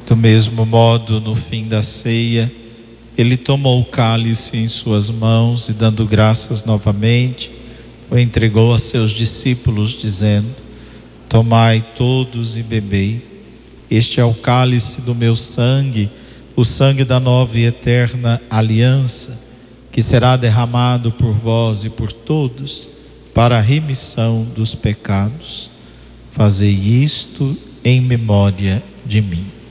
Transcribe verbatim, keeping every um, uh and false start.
Do mesmo modo, no fim da ceia, ele tomou o cálice em suas mãos e, dando graças novamente, o entregou a seus discípulos, dizendo: tomai todos e bebei. Este é o cálice do meu sangue, o sangue da nova e eterna aliança, que será derramado por vós e por todos para a remissão dos pecados. Fazei isto em memória de mim.